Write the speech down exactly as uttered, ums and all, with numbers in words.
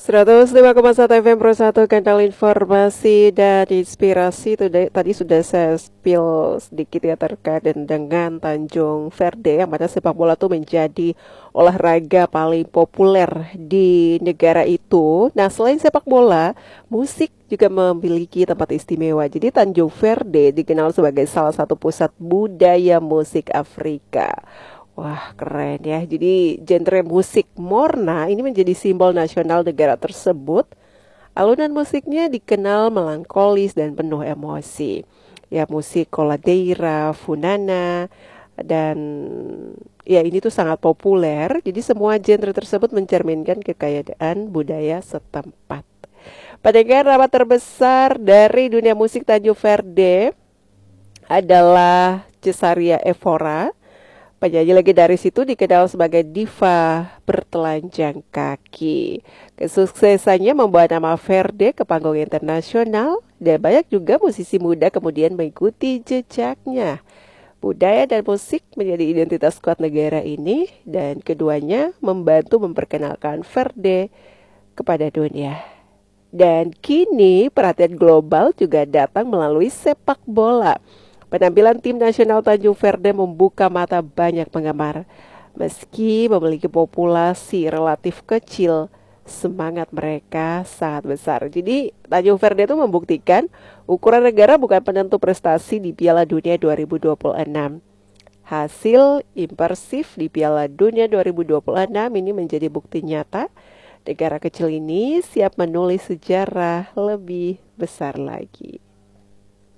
seratus lima koma satu F M Pro satu, kanal informasi dan inspirasi. Today, tadi sudah saya spill sedikit ya terkait dengan Tanjung Verde, yang mana sepak bola tuh menjadi olahraga paling populer di negara itu. Nah, selain sepak bola, musik juga memiliki tempat istimewa. Jadi Tanjung Verde dikenal sebagai salah satu pusat budaya musik Afrika. Wah, keren ya. Jadi genre musik Morna ini menjadi simbol nasional negara tersebut. Alunan musiknya dikenal melankolis dan penuh emosi. Ya, musik koladeira, funana, dan ya ini tuh sangat populer. Jadi semua genre tersebut mencerminkan kekayaan budaya setempat. Pendengar, nama terbesar dari dunia musik Tanjung Verde adalah Cesaria Evora. Penyanyi legendaris itu dikenal sebagai diva bertelanjang kaki. Kesuksesannya membawa nama Verde ke panggung internasional, dan banyak juga musisi muda kemudian mengikuti jejaknya. Budaya dan musik menjadi identitas kuat negara ini, dan keduanya membantu memperkenalkan Verde kepada dunia. Dan kini perhatian global juga datang melalui sepak bola. Penampilan tim nasional Tanjung Verde membuka mata banyak penggemar. Meski memiliki populasi relatif kecil, semangat mereka sangat besar. Jadi Tanjung Verde itu membuktikan ukuran negara bukan penentu prestasi di Piala Dunia dua ribu dua puluh enam. Hasil impresif di Piala Dunia dua ribu dua puluh enam ini menjadi bukti nyata negara kecil ini siap menulis sejarah lebih besar lagi.